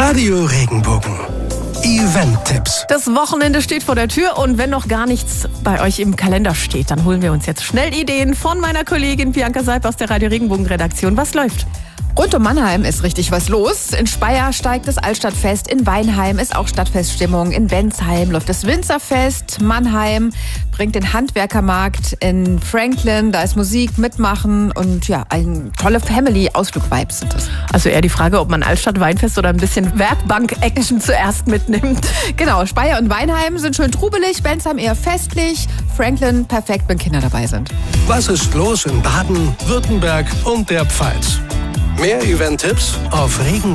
Radio Regenbogen. Event-Tipps. Das Wochenende steht vor der Tür und wenn noch gar nichts bei euch im Kalender steht, dann holen wir uns jetzt schnell Ideen von meiner Kollegin Bianca Seib aus der Radio Regenbogen Redaktion. Was läuft? Rund um Mannheim ist richtig was los. In Speyer steigt das Altstadtfest, in Weinheim ist auch Stadtfeststimmung, in Bensheim läuft das Winzerfest, Mannheim bringt den Handwerkermarkt, in Franklin, da ist Musik, Mitmachen und ja, eine tolle Family-Ausflug-Vibes sind das. Also eher die Frage, ob man Altstadt-Weinfest oder ein bisschen Werkbank-Action zuerst mitnimmt. Genau, Speyer und Weinheim sind schön trubelig, Bensheim eher festlich, Franklin perfekt, wenn Kinder dabei sind. Was ist los in Baden, Württemberg und der Pfalz? Mehr Event-Tipps auf Regenbogen.